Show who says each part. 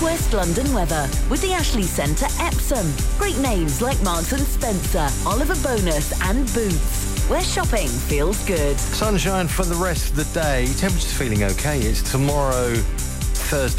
Speaker 1: West London weather with the Ashley Centre Epsom. Great names like Marks and Spencer, Oliver Bonus and Boots, where shopping feels good.
Speaker 2: Sunshine for the rest of the day. Temperature's feeling okay. It's tomorrow, Thursday.